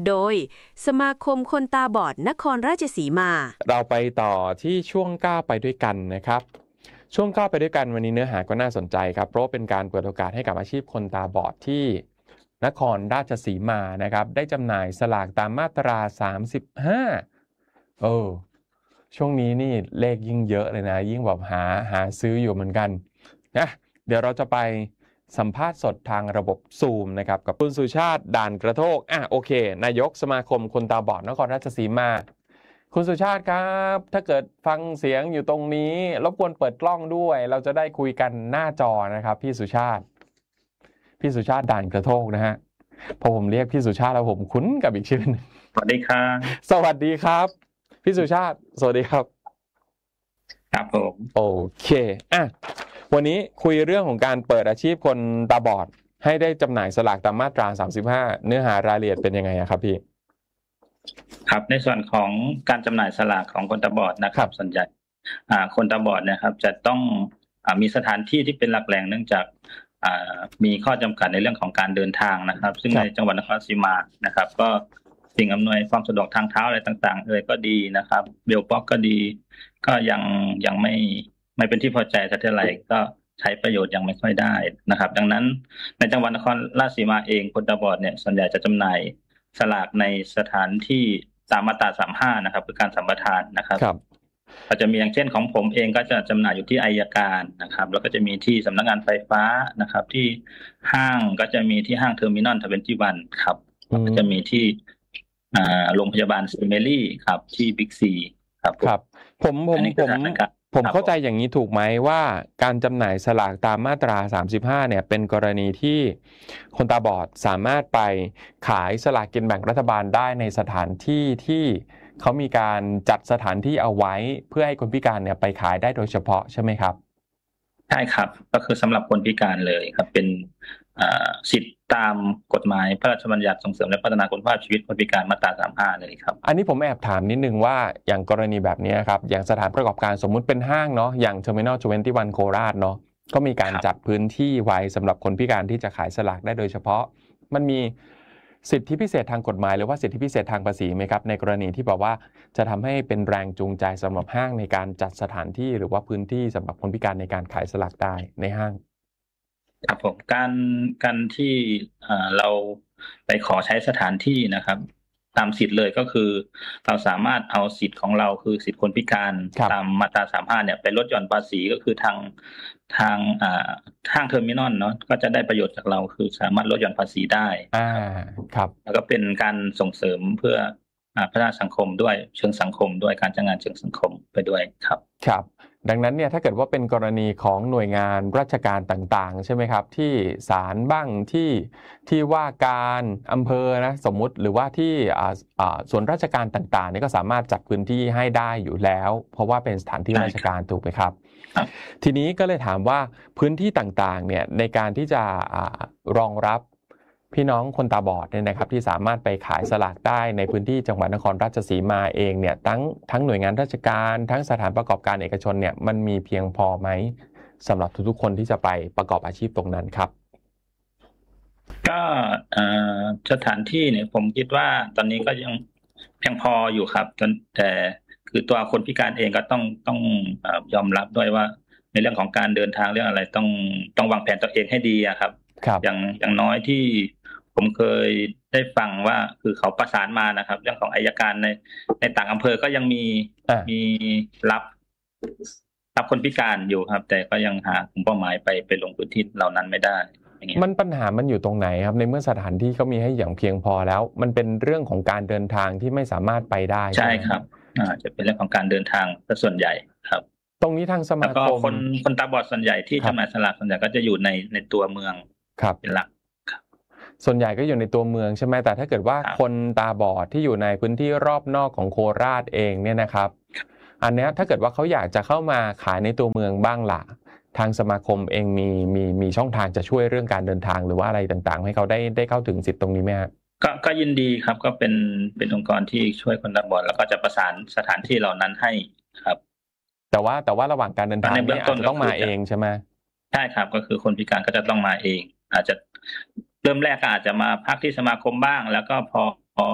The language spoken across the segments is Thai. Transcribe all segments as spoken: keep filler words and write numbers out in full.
โดยสมาคมคนตาบอดนครราชสีมาเราไปต่อที่ช่วงก้าวไปด้วยกันนะครับช่วงก้าวไปด้วยกันวันนี้เนื้อหาก็น่าสนใจครับเพราะเป็นการเปิดโอกาสให้กับอาชีพคนตาบอดที่นครราชสีมานะครับได้จำหน่ายสลากตามมาตราสามสิบห้าเออช่วงนี้นี่เลขยิ่งเยอะเลยนะยิ่งแบบหาหาซื้ออยู่เหมือนกันนะเดี๋ยวเราจะไปสัมภาษณ์สดทางระบบซูมนะครับกับคุณสุชาติด่านกระโทกอ่ะโอเคนายกสมาคมคนตาบอดนครราชสีมาคุณสุชาติครับถ้าเกิดฟังเสียงอยู่ตรงนี้รบกวนเปิดกล้องด้วยเราจะได้คุยกันหน้าจอนะครับพี่สุชาติพี่สุชาติด่านกระโทกนะฮะพอผมเรียกพี่สุชาติแล้วผมคุ้นกับอีกชื่อนึงสวัสดีครับสวัสดีครับพี่สุชาติสวัสดีครับครับผมโอเคอ่ะวันนี้คุยเรื่องของการเปิดอาชีพคนตาบอดให้ได้จำหน่ายสลากตามมาตราสามสิบห้าเนื้อหารายละเอียดเป็นยังไงครับพี่ครับในส่วนของการจำหน่ายสลากของคนตาบอดนะครับส่วนใหญ่คนตาบอดนะครับจะต้องมีสถานที่ที่เป็นหลักแหล่งเนื่องจากมีข้อจำกัดในเรื่องของการเดินทางนะครับซึ่งในจังหวัดนครราชสีมานะครับก็สิ่งอำนวยความสะดวกทางเท้าอะไรต่างๆเอ่ยก็ดีนะครับเบลบ็อกก็ดีก็ยังยังไม่ไม่เป็นที่พอใจสักเท่าไหร่ก็ใช้ประโยชน์ยังไม่ค่อยได้นะครับดังนั้นในจังหวัดนครราชสีมาเองคนตาบอดเนี่ยส่วนใหญ่จะจำหน่ายสลากในสถานที่ตามมาตราสามสิบห้านะครับคือการสัมปทานนะครับก็จะมีอย่างเช่นของผมเองก็จะจำหน่ายอยู่ที่อัยการนะครับแล้วก็จะมีที่สำนักงานไฟฟ้านะครับที่ห้างก็จะมีที่ห้างเทอร์มินอลทเวนตี้วันครับก็จะมีที่โรงพยาบาลซิเมลี่ครับที่บิ๊กซีครับครับผมผมผมผมเข้าใจอย่างนี้ถูกไหมว่าการจำหน่ายสลากตามมาตราสามสิบห้าเนี่ยเป็นกรณีที่คนตาบอดสามารถไปขายสลากกินแบ่งรัฐบาลได้ในสถานที่ที่เขามีการจัดสถานที่เอาไว้เพื่อให้คนพิการเนี่ยไปขายได้โดยเฉพาะใช่ไหมครับใช่ครับก็คือสำหรับคนพิการเลยครับเป็นสิทธิตามกฎหมายพระราชบัญญัติส่งเสริมและพัฒนาคุณภาพชีวิตคนพิการมาตราสามสิบห้าเลยครับอันนี้ผมแอบถามนิดนึงว่าอย่างกรณีแบบนี้ครับอย่างสถานประกอบการสมมุติเป็นห้างเนาะอย่าง Terminal ทเวนตี้วัน โคราชเนาะก็มีการจัดพื้นที่ไว้สำหรับคนพิการที่จะขายสลากได้โดยเฉพาะมันมีสิทธิพิเศษทางกฎหมายหรือว่าสิทธิพิเศษทางภาษีไหมครับในกรณีที่บอกว่าจะทำให้เป็นแรงจูงใจสำหรับห้างในการจัดสถานที่หรือว่าพื้นที่สำหรับคนพิการในการขายสลากได้ในห้างครับผมการการที่เราไปขอใช้สถานที่นะครับตามสิทธิ์เลยก็คือเราสามารถเอาสิทธิ์ของเราคือสิทธิคนพิการตามมาตราสามสิบห้าเนี่ยไปลดหย่อนภาษีก็คือทางทางห้างเทอร์มินอลเนาะก็จะได้ประโยชน์จากเราคือสามารถลดหย่อนภาษีได้อ่าครับแล้วก็เป็นการส่งเสริมเพื่อพัฒนาสังคมด้วยเชิงสังคมด้วยการจ้างงานเชิงสังคมไปด้วยครับครับดังนั้นเนี่ยถ้าเกิดว่าเป็นกรณีของหน่วยงานราชการต่างๆใช่ไหมครับที่ศาลบ้างที่ที่ว่าการอำเภอนะสมมุติหรือว่าที่ส่วนราชการต่างๆนี่ก็สามารถจัดพื้นที่ให้ได้อยู่แล้วเพราะว่าเป็นสถานที่ราชการถูกไหมครับทีนี้ก็เลยถามว่าพื้นที่ต่างๆเนี่ยในการที่จะรองรับพี่น้องคนตาบอดเนี่ยนะครับที่สามารถไปขายสลากได้ในพื้นที่จังหวัดนครราชสีมาเองเนี่ยทั้งทั้งหน่วยงานราชการทั้งสถานประกอบการเอกชนเนี่ยมันมีเพียงพอไหมสำหรับทุกๆคนที่จะไปประกอบอาชีพตรงนั้นครับก็สถานที่เนี่ยผมคิดว่าตอนนี้ก็ยังเพียงพออยู่ครับแต่คือตัวคนพิการเองก็ต้องต้องยอมรับด้วยว่าในเรื่องของการเดินทางเรื่องอะไรต้องต้องวางแผนตัวเองให้ดีครับอย่างอย่างน้อยที่ผมเคยได้ฟังว่าคือเขาประสานมานะครับเรื่องของอัยการในในต่างอำเภอก็ยังมีมีรับรับคนพิการอยู่ครับแต่ก็ยังหากลุ่มเป้าหมายไปไปลงพื้นที่เหล่านั้นไม่ได้มันปัญหามันอยู่ตรงไหนครับในเมื่อสถานที่เขามีให้อย่างเพียงพอแล้วมันเป็นเรื่องของการเดินทางที่ไม่สามารถไปได้ใช่ครับอ่าจะเป็นเรื่องของการเดินทางส่วนใหญ่ครับตรงนี้ทางสมาคมแล้วก็คนคนตาบอดส่วนใหญ่ที่จำหน่ายสลากส่วนใหญ่ก็จะอยู่ในในตัวเมืองเป็นหลักส่วนใหญ่ก็อยู่ในตัวเมืองใช่ไหมแต่ถ้าเกิดว่าคนตาบอดที่อยู่ในพื้นที่รอบนอกของโคราชเองเนี่ยนะครับอันนี้ถ้าเกิดว่าเขาอยากจะเข้ามาขายในตัวเมืองบ้างล่ะทางสมาคมเองมีมีมีช่องทางจะช่วยเรื่องการเดินทางหรือว่าอะไรต่างๆให้เขาได้ได้เข้าถึงสิทธิ์ตรงนี้ไหมครับก็ก็ยินดีครับก็เป็นเป็นองค์กรที่ช่วยคนตาบอดแล้วก็จะประสานสถานที่เหล่านั้นให้ครับแต่ว่าแต่ว่าระหว่างการเดินทางนี่อาจจะต้องมาเองใช่ไหมใช่ครับก็คือคนพิการก็จะต้องมาเองอาจจะเริ่มแรกก็อาจจะมาพักที่สมาคมบ้างแล้วก็พอพอ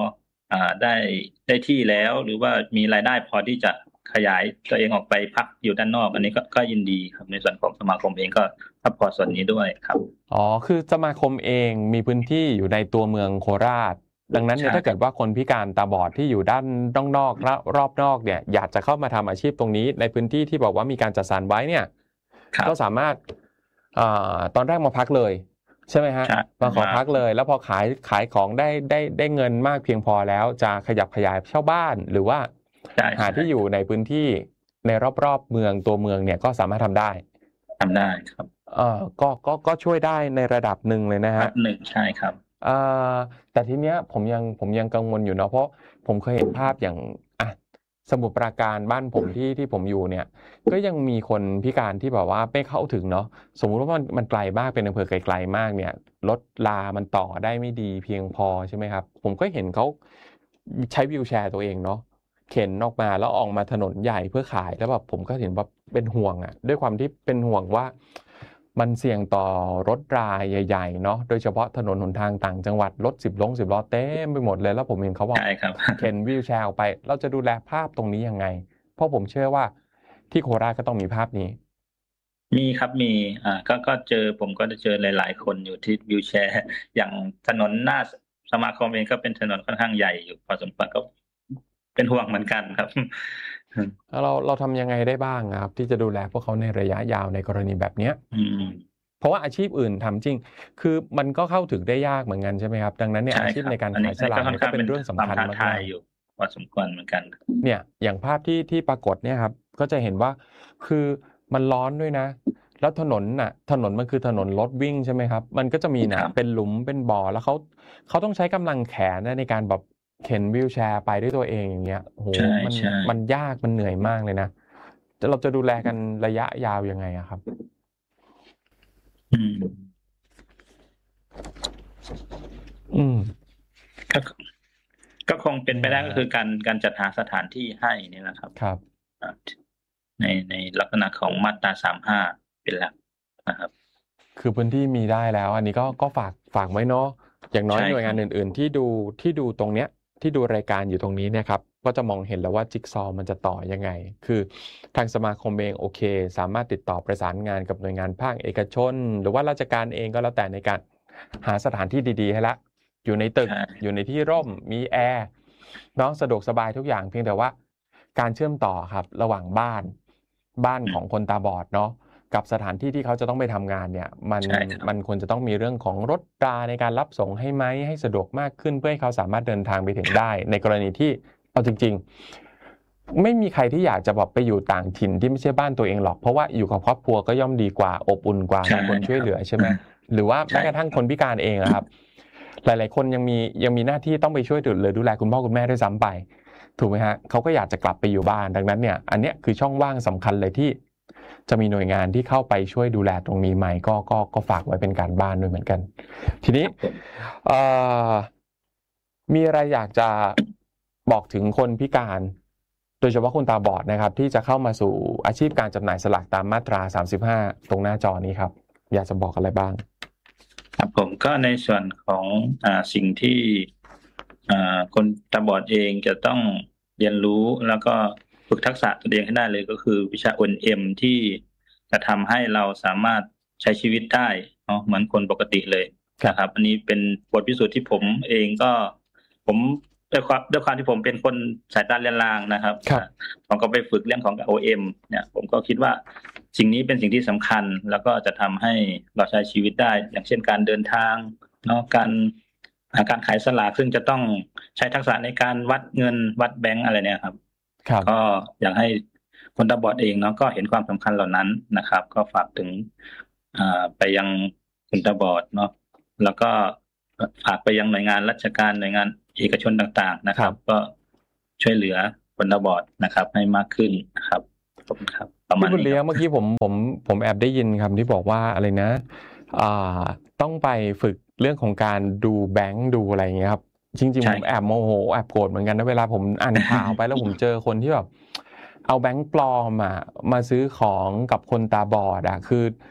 อ่าได้ได้ที่แล้วหรือว่ามีรายได้พอที่จะขยายตัวเองออกไปพักอยู่ด้านนอกอันนี้ก็ก็ยินดีครับในส่วนของสมาคมเองก็ซัพพอร์ตส่วนนี้ด้วยครับอ๋อคือสมาคมเองมีพื้นที่อยู่ในตัวเมืองโคราชดังนั้นเนี่ยใช่ถ้าเกิดว่าคนพิการตาบอดที่อยู่ด้านนอกๆและรอบนอกเนี่ยอยากจะเข้ามาทำอาชีพตรงนี้ในพื้นที่ที่บอกว่ามีการจัดสรรไว้เนี่ยครับก็สามารถอ่าตอนแรกมาพักเลยใช่ไหมฮะใช่มาขอพักเลย แล้วพอขายขายของได้ได้ได้เงินมากเพียงพอแล้วจะขยับขยายเช่าบ้านหรือว่าใช่หาที่อยู่ในพื้นที่ในรอบๆเมืองตัวเมืองเนี่ยก็สามารถทำได้ทำได้ครับเอ่อก็ก็ก็ช่วยได้ในระดับหนึ่งเลยนะครัฮะบหนึ่งใช่ครับเอ่อแต่ทีเนี้ยผมยังผมยังกังวลอยู่เนาะเพราะผมเคยเห็นภาพอย่างอ่ะสมุทรปราการบ้านผมที่ที่ผมอยู่เนี่ยก็ยังมีคนพิการที่แบบว่าไม่เข้าถึงเนาะสมมุติว่ามันมันไกลมากเป็นอำเภอไกลๆมากเนี่ยรถลามันต่อได้ไม่ดีเพียงพอใช่ไหมครับผมก็เห็นเขาใช้วีลแชร์ตัวเองเนาะเข็นออกมาแล้วออกมาถนนใหญ่เพื่อขายแล้วแบบผมก็เห็นว่าเป็นห่วงอ่ะด้วยความที่เป็นห่วงว่ามันเสี่ยงต่อรถราใหญ่ๆเนาะโดยเฉพาะถนนหนทางต่างจังหวัดรถสิบล้อสิบล้อเต็มไปหมดเลยแล้วผมเห็นเขาบอกใช่ครับเข็นวีลแชร์ออกไปเราจะดูแลภาพตรงนี้ยังไงเพราะผมเชื่อว่าที่โคราชก็ต้องมีภาพนี้มีครับมีอ่าก็ก็เจอผมก็จะเจอหลายๆคนอยู่ที่วีลแชร์ อย่างถนนหน้าสมาคมเองก็เป็นถนนค่อนข้างใหญ่อยู่พอสมควรก็เป็นห่วงเหมือนกันครับแล้วเราเราทำยังไงได้บ้างครับที่จะดูแลพวกเขาในระยะยาวในกรณีแบบเนี้ยอืมเพราะว่าอาชีพอื่นทำจริง คือมันก็เข้าถึงได้ยากเหมือนกันใช่ไหมครับดังนั้นเนี่ยใช่อาชีพครับในการอันนี้ขายสลากเนี่ยก็เป็นเรื่องสำคัญวามท้าทามาย กอยู่พอสมควรเหมือนกันๆเนี่ยอย่างภาพที่ที่ปรากฏเนี่ยครับก็จะเห็นว่าคือมันร้อนด้วยนะ แล้วถนนน่ะถนนมันคือถนนรถวิ่งใช่ไหมครับมันก็จะมีคนะรับเป็นหลุมเป็นบ่อแล้วเขาเขาต้องใช้กำลังแขนนะในการแบบเข็นวีลแชร์ไปด้วยตัวเองอย่างเงี้ยโอ้โหใช่มันใช่มันยากมันเหนื่อยมากเลยนะเราจะดูแลกันระยะยาวยังไงอะครับอืมอืมก็ก็คงเป็นไปได้ก็คือการการจัดหาสถานที่ให้นี่แหละครับครับอ่าในในลักษณะของมาตราสามห้าเป็นหลักนะครับคือพื้นที่มีได้แล้ว อันนี้ก็ก็ฝากฝากไว้เนาะอย่างน้อยใช่หน่วยงานครับอื่น ๆ ที่ดูที่ดูตรงเนี้ยที่ดูรายการอยู่ตรงนี้เนี่ยครับก็จะมองเห็นแล้วว่าจิ๊กซอว์มันจะต่อยังไง คือทางสมาคมเองโอเค สามารถติดต่อประสานงานกับหน่วยงานภาคเอกชน หรือว่าราชการเองก็แล้วแต่ในการหาสถานที่ดีๆให้ละอยู่ในตึกใช่อยู่ในที่ร่มมีแอร์เนาะสะดวกสบายทุกอย่างเพียงแต่ว่าการเชื่อมต่อครับระหว่างบ้านบ้านของคนตาบอดเนาะกับสถานที่ที่เขาจะต้องไปทำงานเนี่ยมันใช่ครับมันควรจะต้องมีเรื่องของรถราในการรับส่งให้ไหมให้สะดวกมากขึ้นเพื่อให้เขาสามารถเดินทางไปถึงได้ ในกรณีที่เอาจริง ๆ ไม่มีใครที่อยากจะแบบไปอยู่ต่างถิ่นที่ไม่ใช่บ้านตัวเองหรอกเพราะว่าอยู่กับครอบครัวก็ย่อมดีกว่าอบอุ่นกว่าใช่มีคนช่วยเหลือใช่ไหมครับหรือว่าใช่แม้กระทั่งคนพิการเองอะครับ หลาย ๆ คนยังมียังมีหน้าที่ต้องไปช่วยเหลือดูแลคุณพ่อคุณแม่ด้วยซ้ำไป ถูกไหมฮะเขาก็อยากจะกลับไปอยู่บ้านดังนั้นเนี่ยอันเนี้ยคือช่องว่างสำคัญเลยที่จะมีหน่วยงานที่เข้าไปช่วยดูแลตรงนี้ไหมก็ก็ก็ฝากไว้เป็นการบ้านด้วยเหมือนกัน ทีนี้เอ่อมีอะไรอยากจะบอกถึงคนพิการ โดยเฉพาะคนตาบอดนะครับ ที่จะเข้ามาสู่อาชีพการจำหน่ายสลากตามมาตราสามสิบห้าตรงหน้าจอนี้ครับ อยากจะบอกอะไรบ้างครับผมก็ในส่วนของอ่าสิ่งที่อ่าคนตาบอดเองจะต้องเรียนรู้แล้วก็ฝึกทักษะตัวเองให้ได้เลยก็คือวิชา โอ เอ็ม ที่จะทำให้เราสามารถใช้ชีวิตได้เนาะเหมือนคนปกติเลยนะครับ อันนี้เป็นบทพิสูจน์ที่ผมเองก็ผมด้วยความด้วยความที่ผมเป็นคนสายตาเรียนรางนะครับครับผมก็ไปฝึกเรื่องของ โอ เอ็ม เนี่ยผมก็คิดว่าสิ่งนี้เป็นสิ่งที่สำคัญ แล้วก็จะทำให้เราใช้ชีวิตได้ อย่างเช่นการเดินทางเนาะการอ่าการขายสลากซึ่งจะต้องใช้ทักษะในการวัดเงินวัดแบงก์อะไรเนี่ยครับครับก็อยากให้คนตาบอดเองเนาะก็เห็นความสำคัญเหล่านั้นนะครับ ก็ฝากถึงอ่าไปยังคนตาบอดเนาะแล้วก็ฝากไปยังหน่วยงานราชการหน่วยงานเอกชนต่างๆนะครับ ก็ช่วยเหลือคนตาบอดนะครับ ให้มากขึ้นนะครับขอบคุณครับประมาณพี่บุญนี้เลี้ยคงรับเมื่อกี้ผมผมผมแอบได้ยินคำที่บอกว่าอะไรนะอ่าต้องไปฝึกเรื่องของการดูแบงค์ดูอะไรอย่างเงี้ยครับจริงๆใช่ผมแอบโมโหแอบโกรธเหมือนกันนะเวลาผมอ่านข่าวไปแล้วผมเจอคนที่แบบเอาแบงค์ปลอมอ่ะมาซื้อของกับคนตาบอดอ่ะคือ